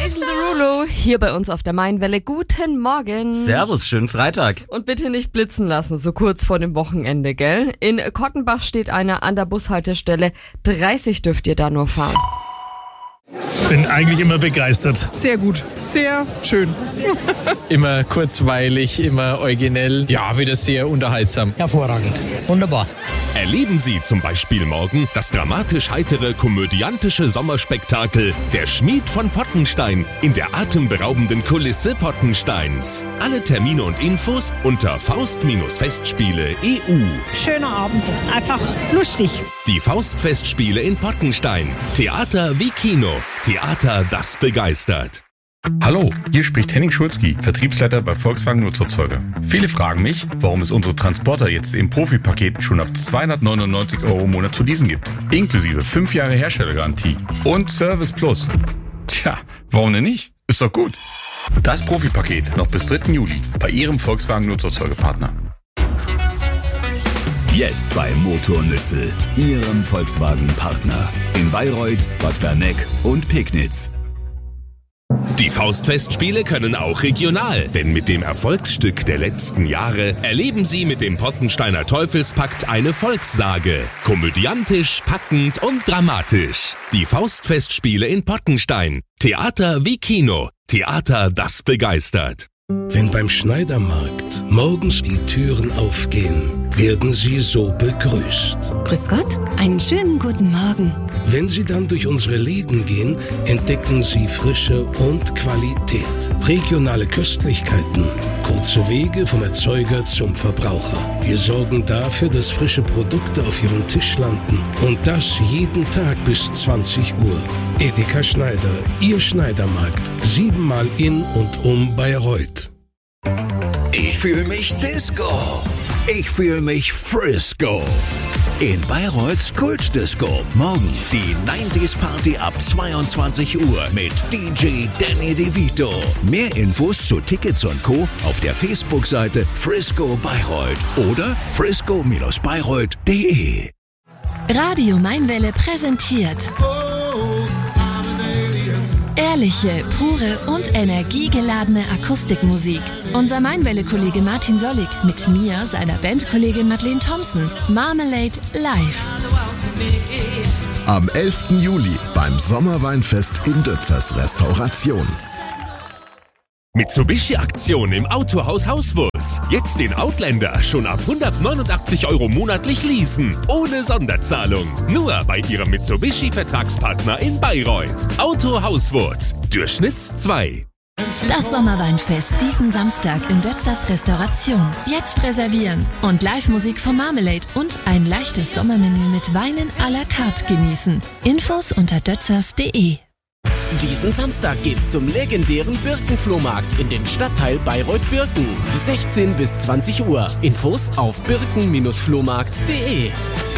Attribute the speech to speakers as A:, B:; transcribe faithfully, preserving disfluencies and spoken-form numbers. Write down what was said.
A: Jason Derulo hier bei uns auf der Mainwelle. Guten Morgen.
B: Servus, schönen Freitag.
A: Und bitte nicht blitzen lassen, so kurz vor dem Wochenende, gell? In Kottenbach steht einer an der Bushaltestelle. dreißig dürft ihr da nur fahren.
C: Bin eigentlich immer begeistert.
D: Sehr gut, sehr schön.
E: Immer kurzweilig, immer originell. Ja, wieder sehr unterhaltsam.
F: Hervorragend. Wunderbar.
G: Erleben Sie zum Beispiel morgen das dramatisch-heitere, komödiantische Sommerspektakel Der Schmied von Pottenstein in der atemberaubenden Kulisse Pottensteins. Alle Termine und Infos unter faust-festspiele punkt e u.
H: Schöner Abend, einfach lustig.
G: Die Faustfestspiele in Pottenstein. Theater wie Kino. Theater, das begeistert.
I: Hallo, hier spricht Henning Schulzki, Vertriebsleiter bei Volkswagen Nutzerzeuger. Viele fragen mich, warum es unsere Transporter jetzt im Profipaket schon ab zweihundertneunundneunzig Euro im Monat zu leasen gibt. Inklusive fünf Jahre Herstellergarantie und Service Plus. Tja, warum denn nicht? Ist doch gut. Das Profipaket noch bis dritten Juli bei Ihrem Volkswagen Nutzerzeugerpartner.
J: Jetzt bei Motornützel, Ihrem Volkswagen-Partner. In Bayreuth, Bad Berneck und Pegnitz.
G: Die Faustfestspiele können auch regional, denn mit dem Erfolgsstück der letzten Jahre erleben Sie mit dem Pottensteiner Teufelspakt eine Volkssage. Komödiantisch, packend und dramatisch. Die Faustfestspiele in Pottenstein. Theater wie Kino. Theater, das begeistert.
K: Wenn beim Schneidermarkt morgens die Türen aufgehen, werden Sie so begrüßt.
L: Grüß Gott, einen schönen guten Morgen.
K: Wenn Sie dann durch unsere Läden gehen, entdecken Sie Frische und Qualität. Regionale Köstlichkeiten, kurze Wege vom Erzeuger zum Verbraucher. Wir sorgen dafür, dass frische Produkte auf Ihrem Tisch landen. Und das jeden Tag bis zwanzig Uhr. Edeka Schneider, Ihr Schneidermarkt. Siebenmal in und um Bayreuth.
J: Ich fühle mich Disco. Ich fühle mich Frisco. In Bayreuths Kultdisco. Morgen die neunziger Party ab zweiundzwanzig Uhr mit D J Danny DeVito. Mehr Infos zu Tickets und Co. auf der Facebook-Seite Frisco Bayreuth oder frisco Bayreuth punkt de.
M: Radio Mainwelle präsentiert ehrliche, pure und energiegeladene Akustikmusik. Unser Mainwelle-Kollege Martin Sollig mit mir, seiner Bandkollegin Madeleine Thompson. Marmalade live.
N: Am elften Juli beim Sommerweinfest in Dötzers Restauration.
G: Mitsubishi-Aktion im Autohaus Hauswurz. Jetzt den Outlander schon ab hundertneunundachtzig Euro monatlich leasen. Ohne Sonderzahlung. Nur bei Ihrem Mitsubishi-Vertragspartner in Bayreuth. Auto Hauswurz. Durchschnitts zwei.
M: Das Sommerweinfest diesen Samstag in Dötzers Restauration. Jetzt reservieren und Live-Musik von Marmalade und ein leichtes Sommermenü mit Weinen à la carte genießen. Infos unter dötzers punkt de.
O: Diesen Samstag geht's zum legendären Birkenflohmarkt in den Stadtteil Bayreuth-Birken. sechzehn bis zwanzig Uhr. Infos auf birken Bindestrich flohmarkt punkt de.